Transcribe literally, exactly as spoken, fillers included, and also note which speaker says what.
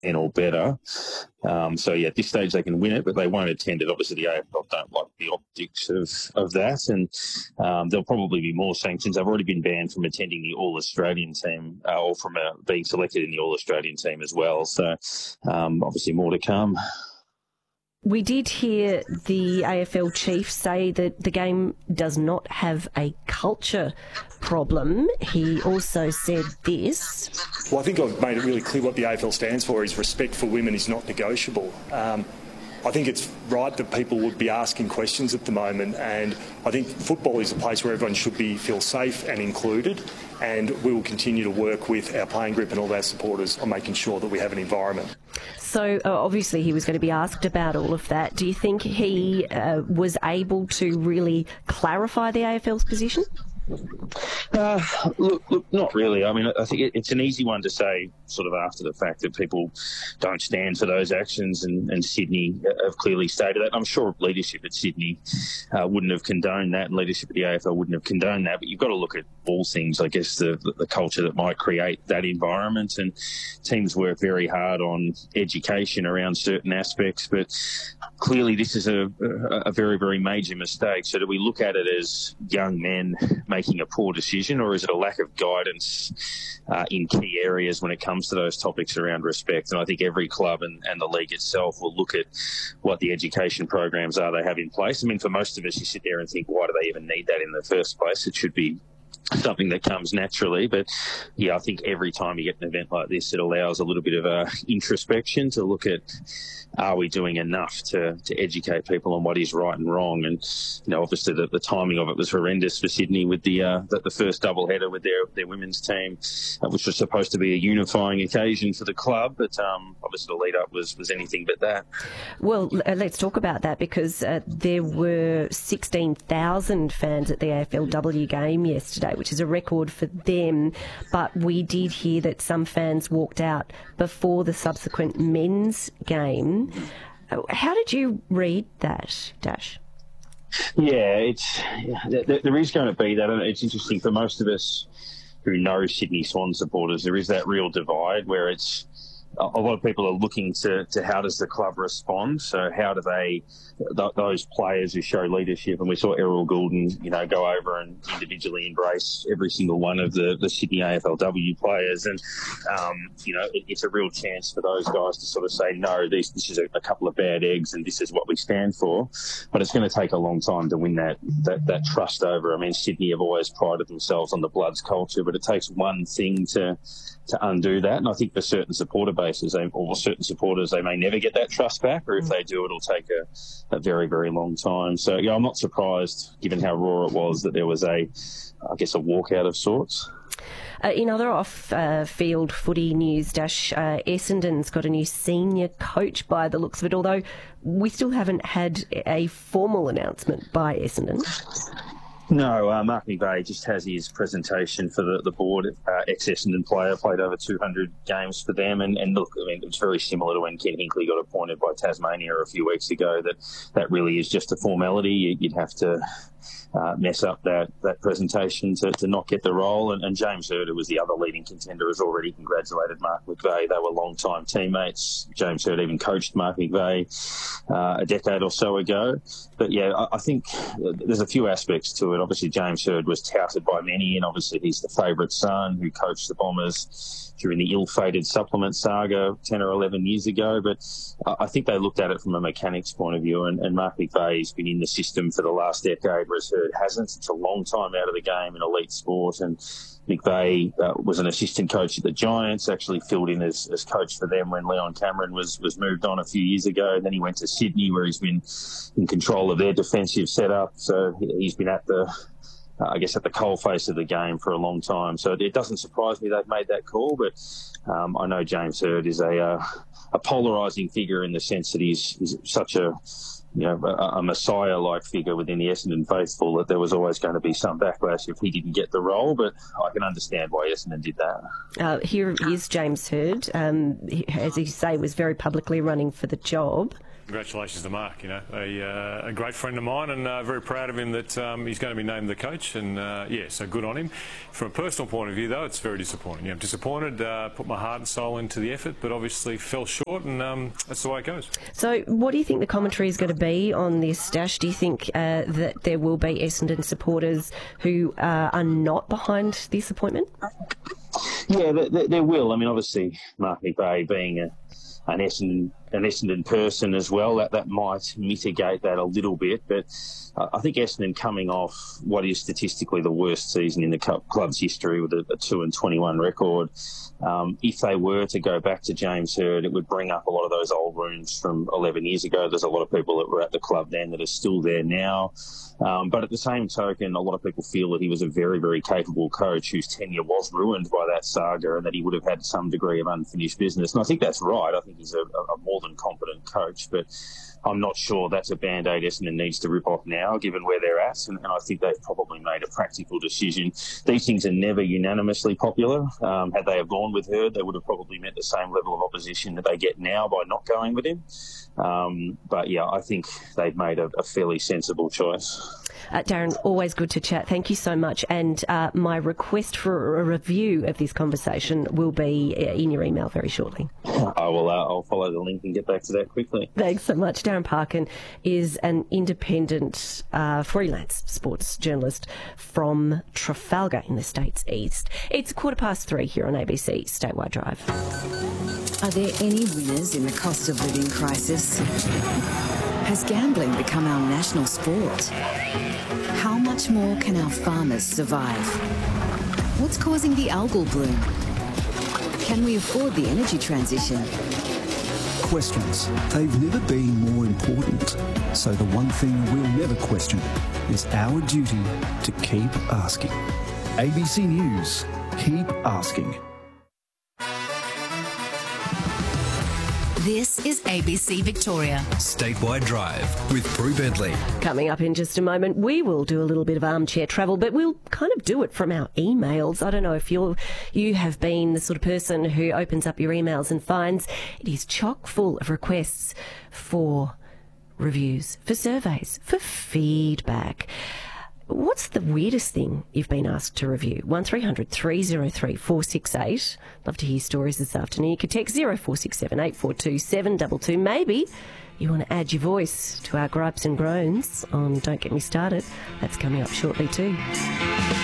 Speaker 1: or better. Um, so, yeah, at this stage they can win it, but they won't attend it. Obviously, the A F L don't like the optics of, of that, and um, there'll probably be more sanctions. They've already been banned from attending the All-Australian team uh, or from uh, being selected in the All-Australian team as well. So, um, obviously, more to come.
Speaker 2: We did hear the A F L chief say that the game does not have a culture problem. He also said this.
Speaker 3: Well, I think I've made it really clear what the A F L stands for is respect for women is not negotiable. Um, I think it's right that people would be asking questions at the moment, and I think football is a place where everyone should be feel safe and included, and we will continue to work with our playing group and all our supporters on making sure that we have an environment.
Speaker 2: So uh, obviously he was going to be asked about all of that. Do you think he uh, was able to really clarify the A F L's position?
Speaker 1: Uh, look, look, not really. I mean, I think it, it's an easy one to say sort of after the fact that people don't stand for those actions, and, and Sydney have clearly stated that. I'm sure leadership at Sydney uh, wouldn't have condoned that, and leadership at the A F L wouldn't have condoned that, but you've got to look at all things, I guess, the, the culture that might create that environment, and teams work very hard on education around certain aspects, but clearly this is a, a very, very major mistake. So do we look at it as young men making a poor decision, or is it a lack of guidance uh, in key areas when it comes to those topics around respect? And I think every club and, and the league itself will look at what the education programs are they have in place. I mean, for most of us, you sit there and think, why do they even need that in the first place? It should be something that comes naturally. But yeah, I think every time you get an event like this, it allows a little bit of a introspection to look at, are we doing enough to, to educate people on what is right and wrong? And, you know, obviously the, the timing of it was horrendous for Sydney with the uh, the, the first doubleheader with their, their women's team, uh, which was supposed to be a unifying occasion for the club. But um, obviously the lead-up was, was anything but that.
Speaker 2: Well, uh, let's talk about that, because uh, there were sixteen thousand fans at the A F L W game yesterday, which is a record for them. But we did hear that some fans walked out before the subsequent men's game. How did you read that, Dash?
Speaker 1: Yeah, it's there is going to be that. And it's interesting for most of us who know Sydney Swan supporters. There is that real divide where it's a lot of people are looking to, to how does the club respond? So how do they, th- those players who show leadership, and we saw Errol Goulden, you know, go over and individually embrace every single one of the, the Sydney A F L W players. And, um, you know, it, it's a real chance for those guys to sort of say, no, this, this is a, a couple of bad eggs and this is what we stand for. But it's going to take a long time to win that, that, that trust over. I mean, Sydney have always prided themselves on the Bloods culture, but it takes one thing to, to undo that. And I think for certain supporter bases, they, or certain supporters, they may never get that trust back, or if they do, it'll take a, a very, very long time. So, yeah, I'm not surprised, given how raw it was, that there was a, I guess, a walkout of sorts.
Speaker 2: Uh, in other off-field uh, footy news, Dash, uh, Essendon's got a new senior coach by the looks of it, although we still haven't had a formal announcement by Essendon.
Speaker 1: No, uh, Mark McVeigh just has his presentation for the, the board. Uh, ex-Essendon player, played over two hundred games for them. And, and look, I mean, it's very similar to when Ken Hinkley got appointed by Tasmania a few weeks ago, that that really is just a formality. You'd have to uh, mess up that, that presentation to, to not get the role. And, and James Hird, who was the other leading contender, has already congratulated Mark McVeigh. They were long-time teammates. James Hird even coached Mark McVeigh uh, a decade or so ago. But, yeah, I, I think there's a few aspects to it. Obviously, James Hird was touted by many, and obviously he's the favourite son who coached the Bombers during the ill-fated supplement saga ten or eleven years ago. But I think they looked at it from a mechanics point of view, and, and Mark McVeigh's been in the system for the last decade, whereas Hird hasn't. It's a long time out of the game in elite sport, and McVeigh uh, was an assistant coach at the Giants, actually filled in as, as coach for them when Leon Cameron was, was moved on a few years ago. Then he went to Sydney, where he's been in control of their defensive setup. So he's been at the, uh, I guess, at the coalface of the game for a long time. So it doesn't surprise me they've made that call, but um, I know James Hird is a, uh, a polarising figure in the sense that he's, he's such a you know, a, a messiah-like figure within the Essendon faithful, that there was always going to be some backlash if he didn't get the role, but I can understand why Essendon did that.
Speaker 2: Uh, here is James Hird, um, he, as you say, was very publicly running for the job.
Speaker 4: Congratulations to Mark, you know, a, uh, a great friend of mine, and uh, very proud of him that um, he's going to be named the coach, and uh, yeah, so good on him. From a personal point of view, though, it's very disappointing. Yeah, I'm disappointed, uh, put my heart and soul into the effort, but obviously fell short, and um, that's the way it goes.
Speaker 2: So what do you think the commentary is going to be on this, Dash? Do you think uh, that there will be Essendon supporters who uh, are not behind this appointment?
Speaker 1: Yeah, there, there will. I mean, obviously, Mark McVeigh being a an Essendon, an Essendon person as well, that, that might mitigate that a little bit. But uh, I think Essendon coming off what is statistically the worst season in the club's history with a, a two and twenty-one record, um, if they were to go back to James Hird, it would bring up a lot of those old wounds from eleven years ago. There's a lot of people that were at the club then that are still there now. Um, but at the same token, a lot of people feel that he was a very, very capable coach whose tenure was ruined by that saga, and that he would have had some degree of unfinished business. And I think that's right. I think he's a, a more than competent coach, but I'm not sure that's a band-aid Essendon needs to rip off now, given where they're at. And, and I think they've probably made a practical decision. These things are never unanimously popular. Um, had they have gone with Hird, they would have probably met the same level of opposition that they get now by not going with him. Um, but yeah, I think they've made a, a fairly sensible choice.
Speaker 2: Uh, Darren, always good to chat. Thank you so much. And uh, my request for a review of this conversation will be in your email very shortly.
Speaker 1: I will. Uh, I'll follow the link and get back to that quickly.
Speaker 2: Thanks so much. Darren Parkin is an independent uh, freelance sports journalist from Trafalgar in the States East. It's quarter past three here on A B C Statewide Drive.
Speaker 5: Are there any winners in the cost of living crisis? Has gambling become our national sport? How much more can our farmers survive? What's causing the algal bloom? Can we afford the energy transition?
Speaker 6: Questions. They've never been more important. So the one thing we'll never question is our duty to keep asking. A B C News. Keep asking.
Speaker 5: This is A B C Victoria.
Speaker 7: Statewide Drive with Prue Bentley.
Speaker 2: Coming up in just a moment, we will do a little bit of armchair travel, but we'll kind of do it from our emails. I don't know if you're, you have been the sort of person who opens up your emails and finds it is chock full of requests for reviews, for surveys, for feedback. What's the weirdest thing you've been asked to review? one three hundred three oh three four six eight. Love to hear stories this afternoon. You could text zero four six seven eight four two seven two two. Maybe you want to add your voice to our gripes and groans on Don't Get Me Started. That's coming up shortly too.